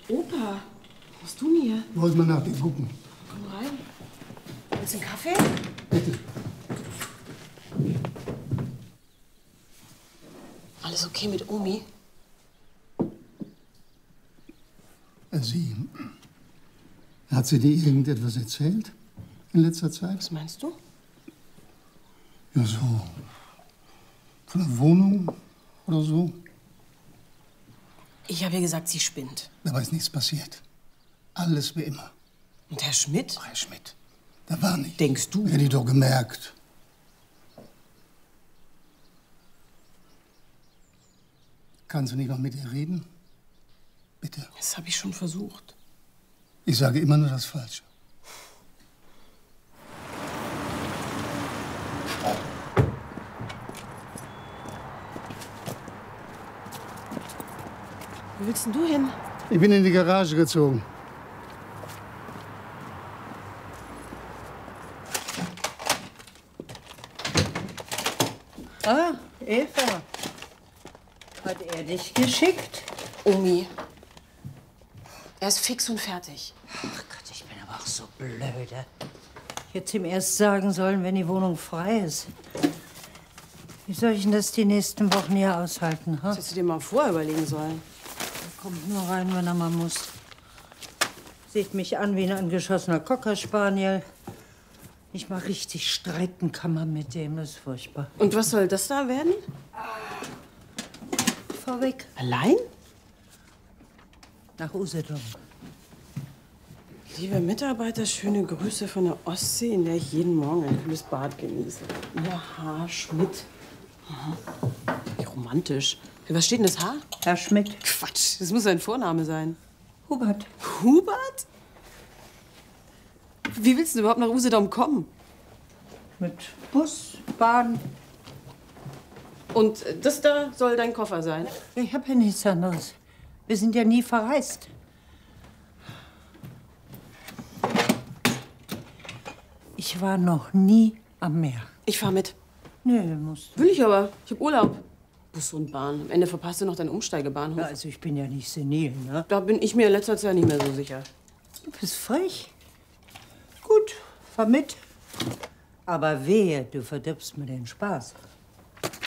Opa, was machst du denn hier? Wollt mal nach dir gucken. Komm rein. Willst du einen Kaffee? Bitte. Alles okay mit Omi? Hat sie dir irgendetwas erzählt in letzter Zeit? Was meinst du? Ja, so. Von der Wohnung oder so? Ich habe ihr gesagt, sie spinnt. Dabei ist nichts passiert. Alles wie immer. Und Herr Schmidt? Ach, Herr Schmidt, da war nicht. Denkst du? Hätte ich doch gemerkt. Kannst du nicht mal mit ihr reden? Bitte. Das habe ich schon versucht. Ich sage immer nur das Falsche. Wo willst denn du hin? Ich bin in die Garage gezogen. Ah, Eva. Hat er dich geschickt? Omi. Er ist fix und fertig. Ach Gott, ich bin aber auch so blöde. Ich hätte ihm erst sagen sollen, wenn die Wohnung frei ist. Wie soll ich denn das die nächsten Wochen hier aushalten? Ha? Das hättest du dir mal vorher überlegen sollen. Er kommt nur rein, wenn er mal muss. Sieht mich an wie ein angeschossener Cocker Spaniel. Nicht mal richtig streiten kann man mit dem, das ist furchtbar. Und was soll das da werden? Fahr weg. Allein? Nach Usedom. Liebe Mitarbeiter, schöne Grüße von der Ostsee, in der ich jeden Morgen ein kühles Bad genieße. Ja, H. Schmidt. Aha. Wie romantisch. Für was steht denn das H? Herr Schmidt. Quatsch, das muss ein Vorname sein. Hubert. Hubert? Wie willst du überhaupt nach Usedom kommen? Mit Bus, Bahn. Und das da soll dein Koffer sein? Ich habe ja nichts anderes. Wir sind ja nie verreist. Ich war noch nie am Meer. Ich fahr mit. Nö, musst du. Will ich aber. Ich hab Urlaub. Bus und Bahn. Am Ende verpasst du noch deinen Umsteigebahnhof. Ja, also ich bin ja nicht senil, ne? Da bin ich mir in letzter Zeit nicht mehr so sicher. Du bist frech. Gut, fahr mit. Aber wehe, du verdirbst mir den Spaß.